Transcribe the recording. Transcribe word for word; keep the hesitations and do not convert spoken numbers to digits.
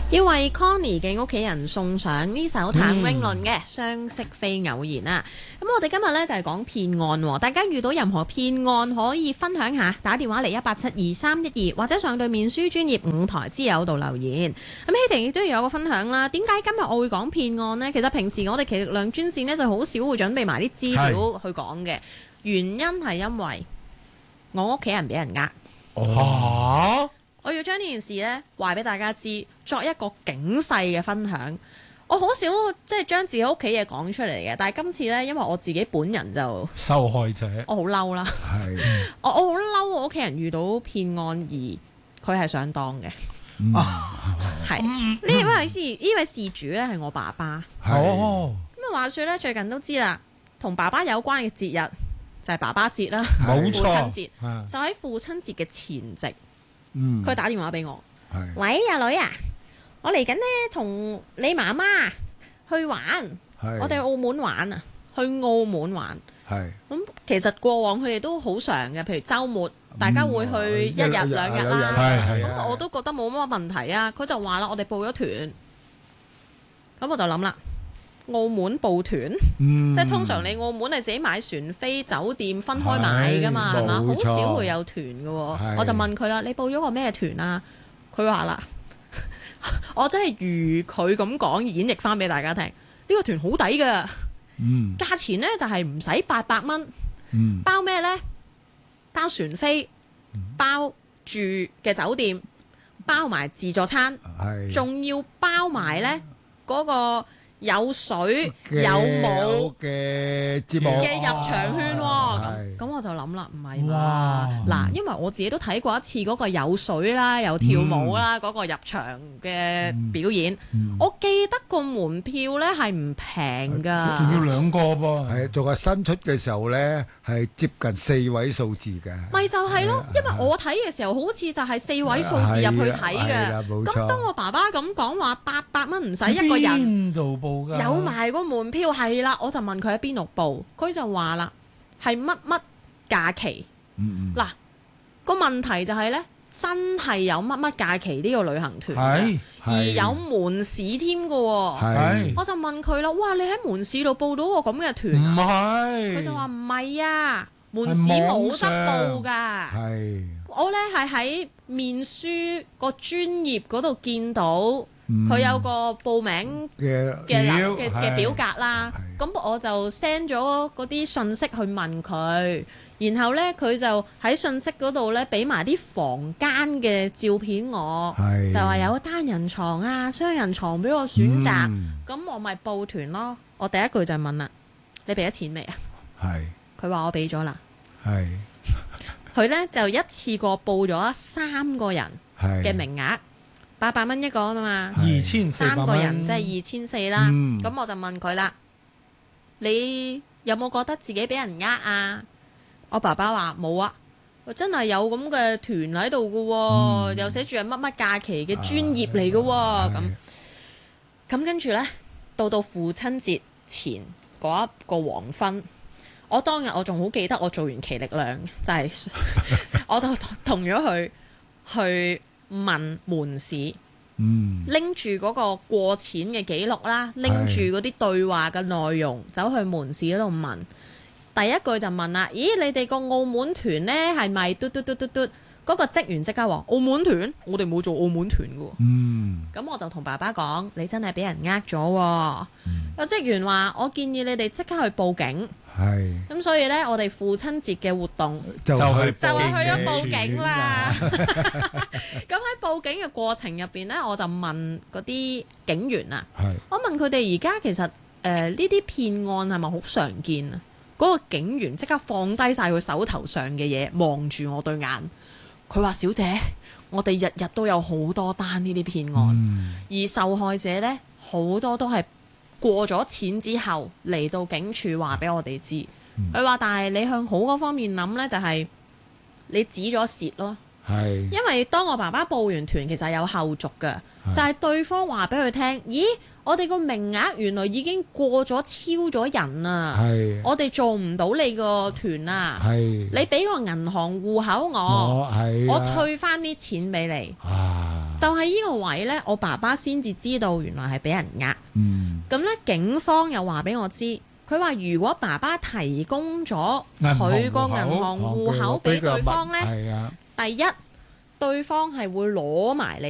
要為 Connie 嘅屋企人送上呢首譚詠麟嘅《相識非偶然》啊！咁我哋今日呢就係講騙案喎，大家遇到任何騙案可以分享下，打電話嚟一八七二三一二，或者上對面書專頁五台之友度留言。咁希婷亦都要有個分享啦。點解今日我會講騙案呢？其實平時我哋其實量專線呢就好少會準備埋啲資料去講嘅，原因係因為我屋企人俾人呃。 哦。 我要將呢件事呢話俾大家知，作一個警示嘅分享。我好少即係將自己屋企嘢講出嚟嘅，但係今次呢，因為我自己本人就受害者， 我好嬲啦。 係我我好嬲，我屋企人遇到騙案而佢係上當嘅。係呢位事呢位事主呢係我爸爸。 哦， 咁啊話說呢，最近都知啦，同爸爸有關嘅節日就係爸爸節啦， 冇父親錯， 節係就喺父親節嘅前夕。 嗯， 佢打電話俾我， 係喂，阿女啊，我嚟緊呢，同你媽媽去玩， 係我哋去澳門玩啊，去澳門玩。 係咁其實過往佢哋都好常嘅，譬如週末大家會去一日兩日啦， 係係咁我都覺得冇乜問題啊。佢就話啦，我哋報咗團，咁我就諗啦，澳門報團， 嗯即係通常你澳門你自己買船飛酒店分開買噶嘛，係嘛？好冇錯少會有團嘅喎。 係我就問佢啦，你報咗個咩團啊？佢話啦，我真係如佢咁講演繹翻俾大家聽，呢個團好抵㗎， 嗯價錢呢就係唔使八百蚊， 嗯包咩呢？包船飛，包住嘅酒店，包埋自助餐， 係仲要包埋呢嗰個有水嘅有舞嘅節目嘅入場券喎。咁係咁我就諗啦，唔係嘛哇嗱，因為我自己都睇過一次嗰個有水啦，有跳舞啦，嗰個入場嘅表演，我記得個門票呢係唔平仲㗎。 要兩個噃， 係仲係新出嘅時候咧，係接近四位數字嘅。 咪就係咯，因為我睇嘅時候好似就係四位數字入去睇係啦嘅。 冇錯咁當我爸爸咁講話八百蚊唔使一個人， 邊度報㗎？ 有埋個門票係啦，我就問佢喺邊度報，佢就話啦係乜乜假期。 嗯嗱個問題就係呢，真係有乜乜假期呢個旅行團嘅係而有門市添嘅喎。 係我就問佢啦，哇！你喺門市度報到個咁嘅團唔啊？ 係？ 佢就話唔係啊，門市冇得報㗎。 係我呢係喺面書個專頁嗰度見到嗯佢有個報名嘅嘅表嘅嘅係表格啦，咁我就 send 咗嗰啲信息去問佢，然後呢，佢就喺信息嗰度呢俾埋啲房間嘅照片我， 係就話有單人床啊、雙人床俾我選擇， 嗯咁、我咪報團咯。我第一句就問啦：你俾咗錢未啊？ 係佢話我俾咗啦。 係佢呢就一次過報咗三個人係嘅名額，八百蚊一個啊嘛。 二千四百三個人即係二千四啦， 嗯咁、我就問佢啦，你有冇覺得自己俾人呃啊？我爸爸話冇啊，我真係有咁嘅團喺度嘅喎，又寫住係乜乜假期嘅專業嚟嘅喎，咁咁跟住呢，到到父親節前嗰一個黃昏，我當日我仲好記得，我做完奇力量就係、我就同咗佢去問門市。 嗯拎住嗰個過錢嘅記錄啦，拎住嗰啲對話嘅內容，走去門市嗰度問。第一句就問啦：咦，你哋個澳門團呢係咪嘟嘟嘟嘟嘟？嗰個職員即刻話：澳門團，我哋冇做澳門團嘅喎。 嗯咁我就同爸爸講：你真係俾人呃咗喎。有職員話：我建議你哋即刻去報警。 係咁所以呢，我哋父親節嘅活動就就係去就係去咗報警警啦。咁喺報警嘅過程入邊呢，我就問嗰啲警員啊， 係我問佢哋而家其實誒呢啲騙案係咪好常見啊？嗰、個警員即刻放低晒佢手頭上嘅嘢，望住我對眼。佢話：小姐，我哋日日都有好多單呢啲騙案， 嗯而受害者呢，好多都係過咗錢之後嚟到警署話俾我哋知。佢話、但係你向好嗰方面諗呢，就係、你止咗蝕咯。 係因為當我爸爸報完團，其實係有後續嘅，就係對方話俾佢聽，咦，我哋個名額原來已經過咗超咗人啊， 係我哋做唔到你個團啊， 係你俾個銀行戶口我， 我係我啦退翻啲錢俾你。 啊， 就係呢個位呢，我爸爸先至知道原來係俾人呃。 嗯咁呢，警方又話俾我知，佢話如果爸爸提供咗銀行佢個戶口銀行戶口俾對方呢， 係啊。 第一對方係會攞埋你